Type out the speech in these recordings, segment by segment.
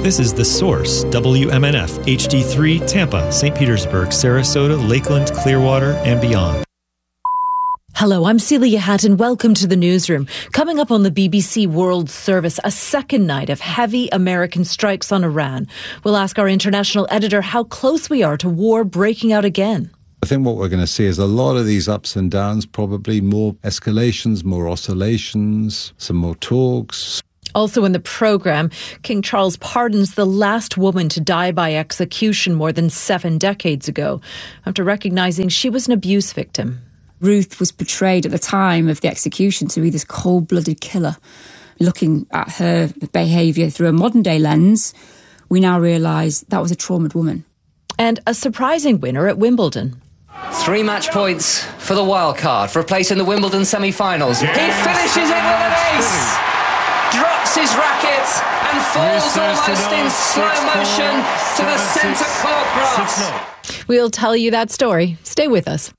This is The Source, WMNF, HD3, Tampa, St. Petersburg, Sarasota, Lakeland, Clearwater, and beyond. Hello, I'm Celia Hatton. Welcome to the newsroom. Coming up on the BBC World Service, a second night of heavy American strikes on Iran. We'll ask our international editor how close we are to war breaking out again. I think what we're going to see is a lot of these ups and downs, probably more escalations, more oscillations, some more talks. Also in the programme, King Charles pardons the last woman to die by execution more than 7 decades ago, after recognising she was an abuse victim. Ruth was portrayed at the time of the execution to be this cold-blooded killer. Looking at her behaviour through a modern-day lens, we now realise that was a traumatised woman. And a surprising winner at Wimbledon. 3 match points for the wild card for a place in the Wimbledon semi-finals. Yes. He finishes it with an ace, drops his racket and falls almost in slow motion to the centre court grass. We'll tell you that story. Stay with us.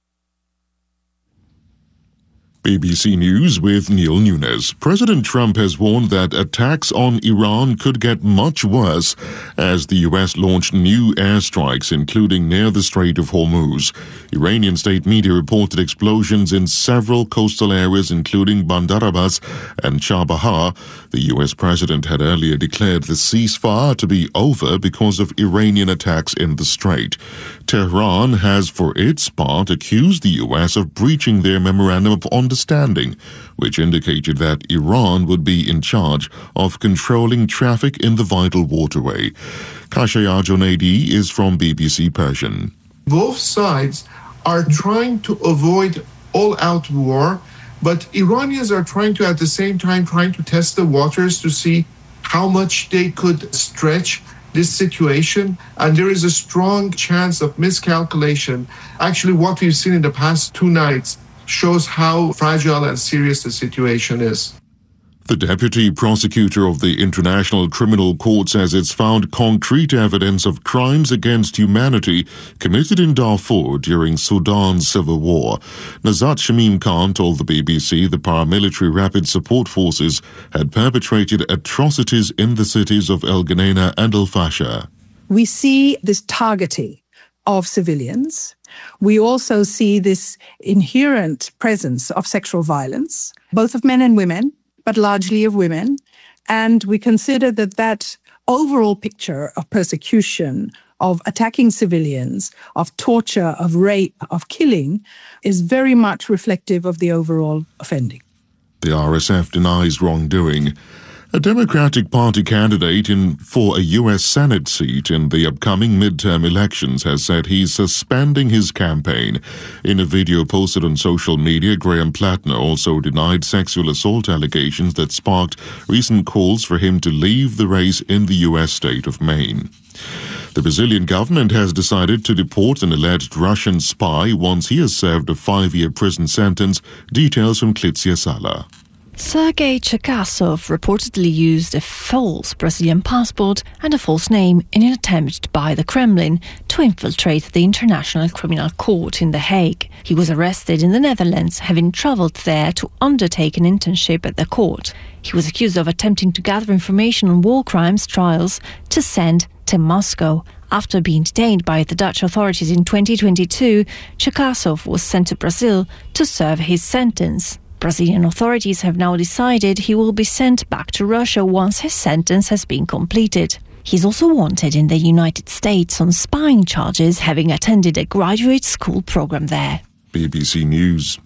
BBC News with Neil Nunes. President Trump has warned that attacks on Iran could get much worse as the US launched new airstrikes, including near the Strait of Hormuz. Iranian state media reported explosions in several coastal areas, including Bandar Abbas and Chabahar. The US president had earlier declared the ceasefire to be over because of Iranian attacks in the strait. Tehran has, for its part, accused the US of breaching their memorandum of understanding, which indicated that Iran would be in charge of controlling traffic in the vital waterway. Kashaya Jonaidi is from BBC Persian. Both sides are trying to avoid all-out war, but Iranians are trying to, at the same time, trying to test the waters to see how much they could stretch this situation, and there is a strong chance of miscalculation. Actually, what we've seen in the past 2 nights shows how fragile and serious the situation is. The deputy prosecutor of the International Criminal Court says it's found concrete evidence of crimes against humanity committed in Darfur during Sudan's civil war. Nazat Shamim Khan told the BBC the paramilitary rapid support forces had perpetrated atrocities in the cities of El Geneina and El Fasher. We see this targeting of civilians. We also see this inherent presence of sexual violence, both of men and women, but largely of women. And we consider that overall picture of persecution, of attacking civilians, of torture, of rape, of killing, is very much reflective of the overall offending. The RSF denies wrongdoing. A Democratic Party candidate for a U.S. Senate seat in the upcoming midterm elections has said he's suspending his campaign. In a video posted on social media, Graham Plattner also denied sexual assault allegations that sparked recent calls for him to leave the race in the U.S. state of Maine. The Brazilian government has decided to deport an alleged Russian spy once he has served a 5-year prison sentence. Details from Klitsia Sala. Sergei Cherkasov reportedly used a false Brazilian passport and a false name in an attempt by the Kremlin to infiltrate the International Criminal Court in The Hague. He was arrested in the Netherlands, having travelled there to undertake an internship at the court. He was accused of attempting to gather information on war crimes trials to send to Moscow. After being detained by the Dutch authorities in 2022, Cherkasov was sent to Brazil to serve his sentence. Brazilian authorities have now decided he will be sent back to Russia once his sentence has been completed. He's also wanted in the United States on spying charges, having attended a graduate school program there. BBC News.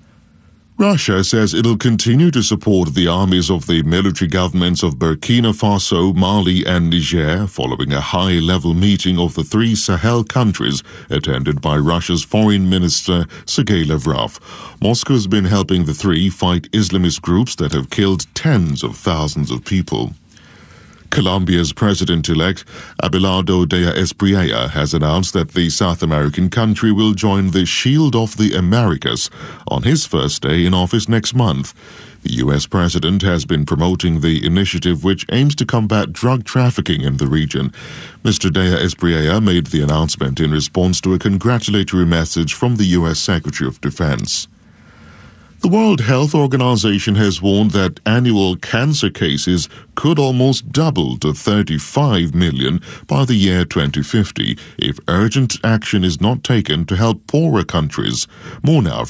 Russia says it'll continue to support the armies of the military governments of Burkina Faso, Mali and Niger following a high-level meeting of the 3 Sahel countries attended by Russia's Foreign Minister Sergei Lavrov. Moscow has been helping the 3 fight Islamist groups that have killed tens of thousands of people. Colombia's president-elect Abelardo de Espriella has announced that the South American country will join the Shield of the Americas on his first day in office next month. The U.S. president has been promoting the initiative which aims to combat drug trafficking in the region. Mr. de Espriella made the announcement in response to a congratulatory message from the U.S. Secretary of Defense. The World Health Organization has warned that annual cancer cases could almost double to 35 million by the year 2050 if urgent action is not taken to help poorer countries. More now.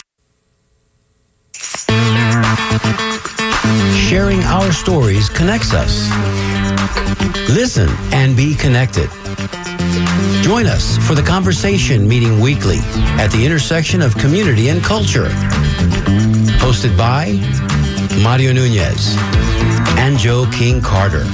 Sharing our stories connects us. Listen and be connected. Join us for the Conversation meeting weekly at the intersection of community and culture. Hosted by Mario Nunez and Joe King Carter.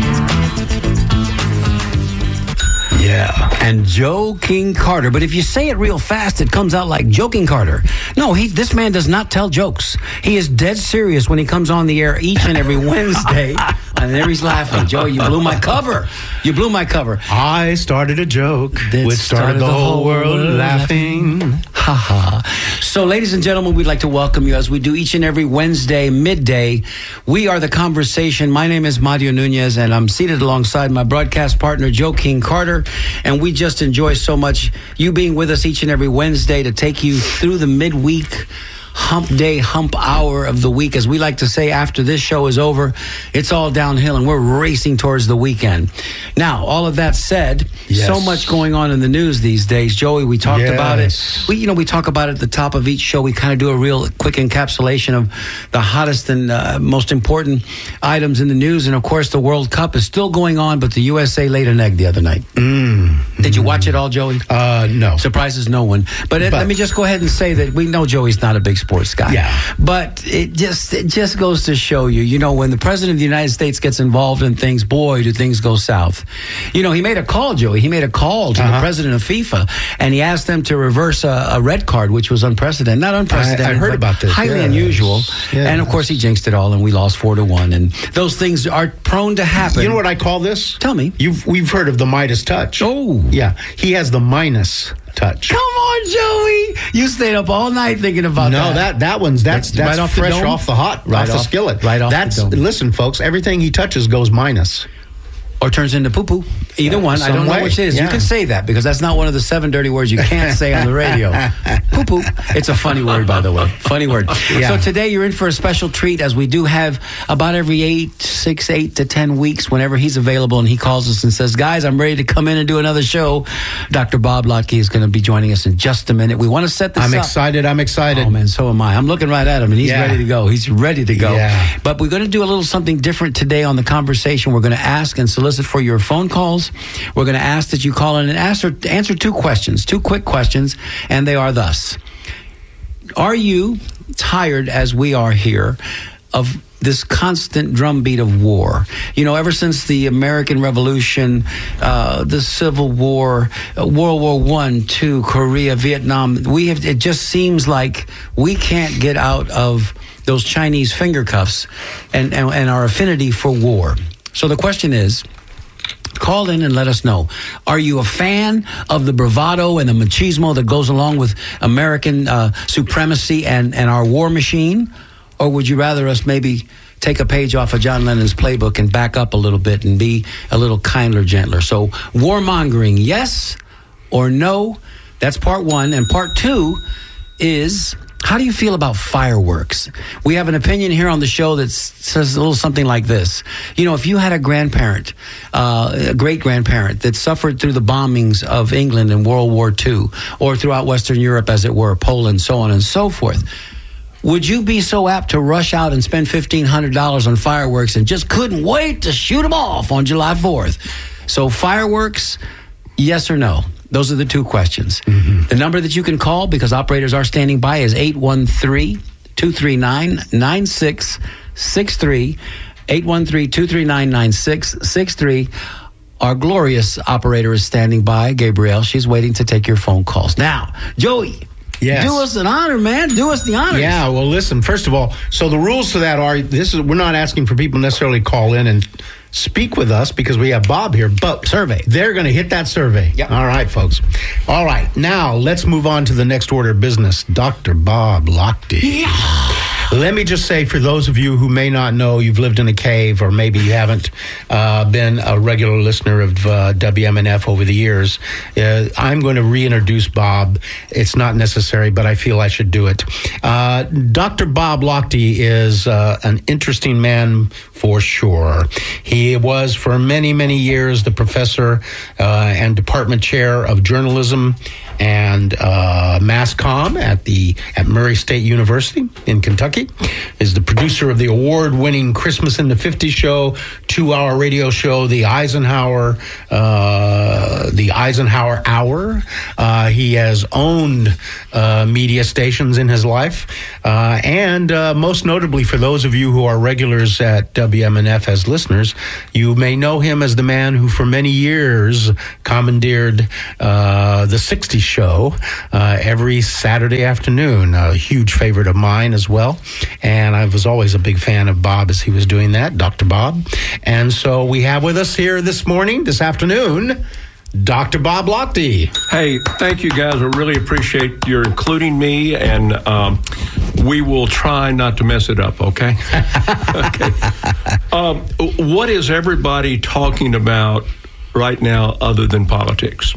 Yeah, and Joe King Carter. But if you say it real fast, it comes out like Joe King Carter. No, this man does not tell jokes. He is dead serious when he comes on the air each and every Wednesday. And there he's laughing. Joe, you blew my cover. You blew my cover. I started a joke which started the whole world laughing. Ha ha. So, ladies and gentlemen, we'd like to welcome you as we do each and every Wednesday, midday. We are The Conversation. My name is Mario Nunez, and I'm seated alongside my broadcast partner, Joe King Carter. And we just enjoy so much you being with us each and every Wednesday to take you through the midweek hump day, hump hour of the week. As we like to say, after this show is over, it's all downhill and we're racing towards the weekend. Now, all of that said, so much going on in the news these days. Joey, we talked about it. We talk about it at the top of each show. We kind of do a real quick encapsulation of the hottest and most important items in the news. And of course, the World Cup is still going on, but the USA laid an egg the other night. Did you watch it all, Joey? No. Surprises no one. But let me just go ahead and say that we know Joey's not a big sports guy. Yeah. But it just goes to show you, when the president of the United States gets involved in things, boy, do things go south. He made a call, Joey. He made a call to the president of FIFA, and he asked them to reverse a red card, which was unprecedented. Not unprecedented. I heard about this. Highly unusual. Yes. And, of course, he jinxed it all, and we lost 4-1. And those things are prone to happen. You know what I call this? Tell me. We've heard of the Midas touch. Oh. Yeah. He has the minus touch. Come on, Joey. You stayed up all night thinking about that. No, that's right off fresh the off the hot, right off the skillet. Right off the dome. Listen, folks, everything he touches goes minus. Or turns into poo-poo. Either one. I don't know which it is. Yeah. You can say that because that's not one of the 7 dirty words you can't say on the radio. Poo-poo. It's a funny word, by the way. Funny word. Yeah. So today you're in for a special treat, as we do have about every 8 to 10 weeks, whenever he's available and he calls us and says, guys, I'm ready to come in and do another show. Dr. Bob Lotke is going to be joining us in just a minute. We want to set this up. I'm excited. Oh, man, so am I. I'm looking right at him, and he's ready to go. He's ready to go. Yeah. But we're going to do a little something different today on The Conversation. We're going to ask and solicit for your phone calls. We're going to ask that you call in and answer 2 questions, 2 quick questions, and they are thus. Are you tired, as we are here, of this constant drumbeat of war? Ever since the American Revolution, the Civil War, World War I, II, Korea, Vietnam, it just seems like we can't get out of those Chinese finger cuffs and our affinity for war. So the question is, call in and let us know. Are you a fan of the bravado and the machismo that goes along with American supremacy and our war machine? Or would you rather us maybe take a page off of John Lennon's playbook and back up a little bit and be a little kinder, gentler? So warmongering, yes or no? That's part 1. And part 2 is, how do you feel about fireworks? We have an opinion here on the show that says a little something like this. If you had a grandparent, a great-grandparent that suffered through the bombings of England in World War II, or throughout Western Europe, as it were, Poland, so on and so forth, would you be so apt to rush out and spend $1,500 on fireworks and just couldn't wait to shoot them off on July 4th? So fireworks, yes or no? Those are the 2 questions. Mm-hmm. The number that you can call, because operators are standing by, is 813-239-9663. 813-239-9663. Our glorious operator is standing by, Gabrielle. She's waiting to take your phone calls. Now, Joey. Yes. Do us an honor, man. Do us the honor. Yeah, well, listen, first of all, so the rules to that are, we're not asking for people necessarily call in and speak with us because we have Bob here, but survey. They're going to hit that survey. Yep. All right, folks. All right, now let's move on to the next order of business. Dr. Bob Lotke. Yeah. Let me just say, for those of you who may not know, you've lived in a cave, or maybe you haven't been a regular listener of WMNF over the years, I'm going to reintroduce Bob. It's not necessary, but I feel I should do it. Dr. Bob Lochte is an interesting man for sure. He was for many, many years the professor and department chair of journalism and mass comm at Murray State University in Kentucky. Is the producer of the award-winning Christmas in the 50s show, 2-hour radio show, the Eisenhower Hour. He has owned media stations in his life, and most notably, for those of you who are regulars at WMNF as listeners, you may know him as the man who for many years commandeered the 60s show every Saturday afternoon. A huge favorite of mine as well, and I was always a big fan of Bob as he was doing that, Dr. Bob. And so we have with us here this afternoon, Dr. Bob Lochte. Hey, thank you guys. I really appreciate your including me, and we will try not to mess it up, okay? Okay. What is everybody talking about right now other than politics?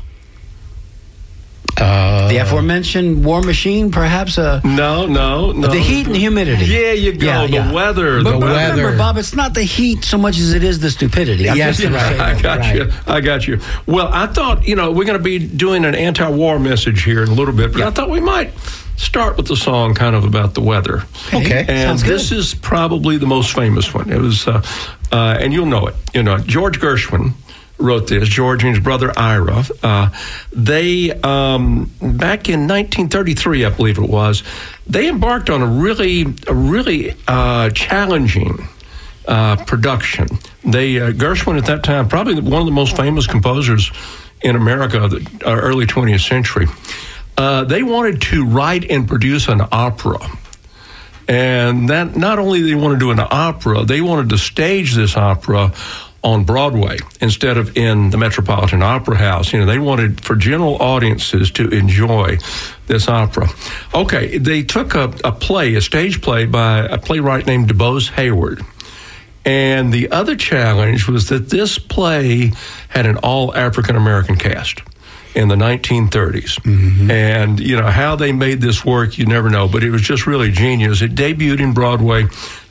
The aforementioned war machine, perhaps? No. The heat and humidity. Yeah, you go. Yeah. The weather. But remember, Bob, it's not the heat so much as it is the stupidity. Yes, right. I got you. Well, I thought, we're going to be doing an anti-war message here in a little bit, but I thought we might start with the song kind of about the weather. Okay. And this is probably the most famous one. It was, and you'll know it. George Gershwin wrote this. George and his brother Ira. They back in 1933, I believe it was, they embarked on a really challenging production. Gershwin at that time, probably one of the most famous composers in America of the early 20th century. They wanted to write and produce an opera. And that not only did they want to do an opera, they wanted to stage this opera on Broadway instead of in the Metropolitan Opera House. They wanted for general audiences to enjoy this opera. Okay, they took a stage play by a playwright named DuBose Hayward. And the other challenge was that this play had an all African-American cast in the 1930s. Mm-hmm. And, how they made this work, you never know, but it was just really genius. It debuted in Broadway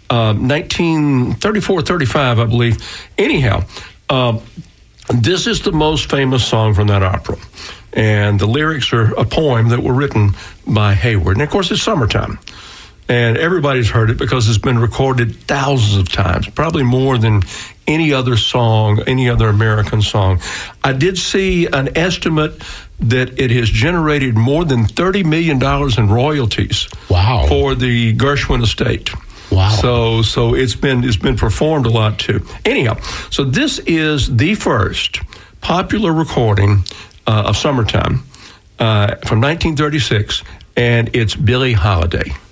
1934-35, I believe. Anyhow, this is the most famous song from that opera. And the lyrics are a poem that were written by Hayward. And, of course, it's summertime. And everybody's heard it because it's been recorded thousands of times, probably more than any other song, any other American song. I did see an estimate that it has generated more than $30 million in royalties. Wow. For the Gershwin estate. Wow. So it's been performed a lot too. Anyhow, so this is the first popular recording of Summertime from 1936, and it's Billie Holiday.